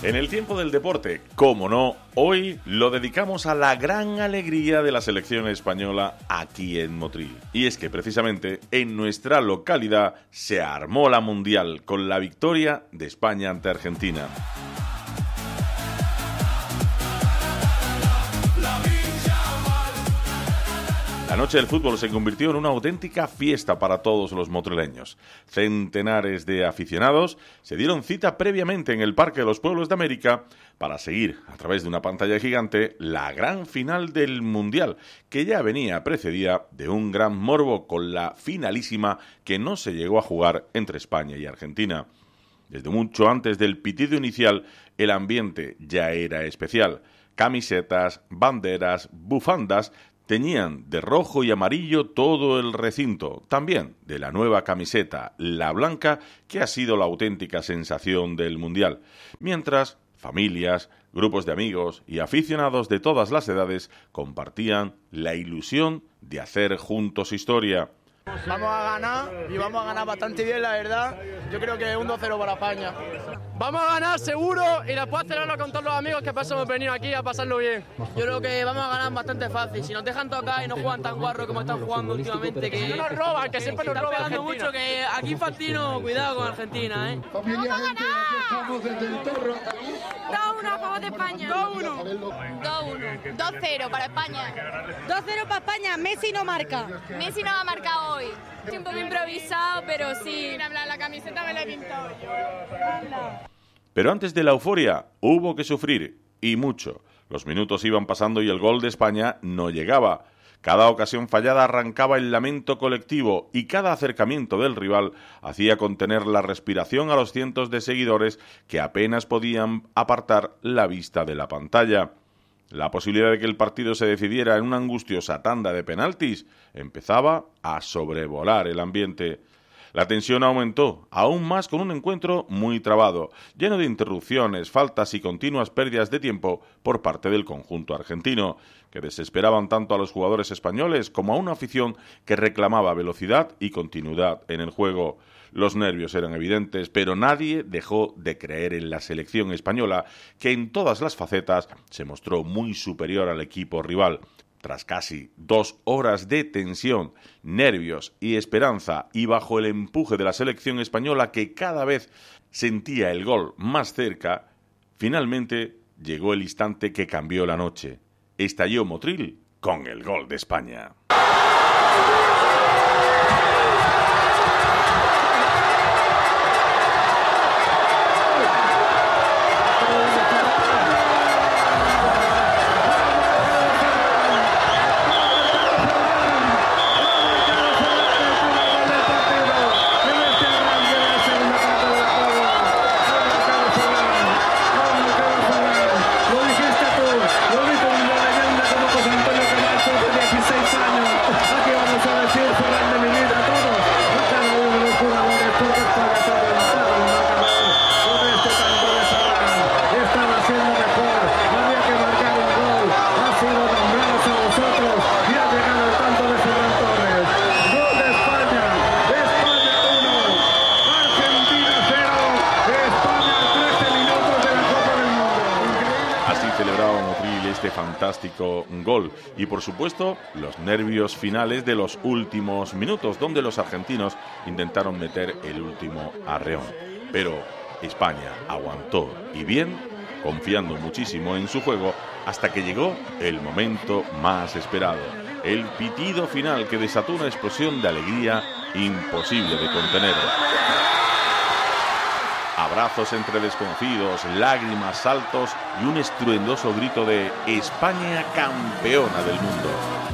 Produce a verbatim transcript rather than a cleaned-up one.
En el tiempo del deporte, cómo no, hoy lo dedicamos a la gran alegría de la selección española aquí en Motril. Y es que precisamente en nuestra localidad se armó la Mundial con la victoria de España ante Argentina. La noche del fútbol se convirtió en una auténtica fiesta para todos los motrileños. Centenares de aficionados se dieron cita previamente en el Parque de los Pueblos de América para seguir, a través de una pantalla gigante, la gran final del Mundial, que ya venía precedida de un gran morbo con la finalísima que no se llegó a jugar entre España y Argentina. Desde mucho antes del pitido inicial, el ambiente ya era especial. Camisetas, banderas, bufandas teñían de rojo y amarillo todo el recinto, también de la nueva camiseta, la blanca, que ha sido la auténtica sensación del Mundial, mientras familias, grupos de amigos y aficionados de todas las edades compartían la ilusión de hacer juntos historia. Vamos a ganar y vamos a ganar bastante bien, la verdad. Yo creo que un dos cero para España. Vamos a ganar seguro y después celebrarlo con todos los amigos que hemos venido aquí a pasarlo bien. Yo creo que vamos a ganar bastante fácil. Si nos dejan tocar y no juegan tan guarro como están jugando últimamente, que no nos roban, que siempre nos roban Argentina. Mucho, que aquí Infantino, cuidado con Argentina, ¿eh? ¡Vamos a ganar! dos uno a favor de España. dos uno. dos uno. dos cero para España. dos cero para España. Messi no marca. Messi no ha marcado hoy. Estoy un poco improvisado, pero sí. La camiseta me la he pintado yo. Pero antes de la euforia hubo que sufrir, y mucho. Los minutos iban pasando y el gol de España no llegaba. Cada ocasión fallada arrancaba el lamento colectivo y cada acercamiento del rival hacía contener la respiración a los cientos de seguidores que apenas podían apartar la vista de la pantalla. La posibilidad de que el partido se decidiera en una angustiosa tanda de penaltis empezaba a sobrevolar el ambiente. La tensión aumentó, aún más con un encuentro muy trabado, lleno de interrupciones, faltas y continuas pérdidas de tiempo por parte del conjunto argentino, que desesperaban tanto a los jugadores españoles como a una afición que reclamaba velocidad y continuidad en el juego. Los nervios eran evidentes, pero nadie dejó de creer en la selección española, que en todas las facetas se mostró muy superior al equipo rival. Tras casi dos horas de tensión, nervios y esperanza, y bajo el empuje de la selección española que cada vez sentía el gol más cerca, finalmente llegó el instante que cambió la noche. Estalló Motril con el gol de España. Celebraba Motril este fantástico gol y, por supuesto, los nervios finales de los últimos minutos, donde los argentinos intentaron meter el último arreón. Pero España aguantó, y bien, confiando muchísimo en su juego, hasta que llegó el momento más esperado, el pitido final que desató una explosión de alegría imposible de contener. Abrazos entre desconocidos, lágrimas, saltos y un estruendoso grito de España campeona del mundo.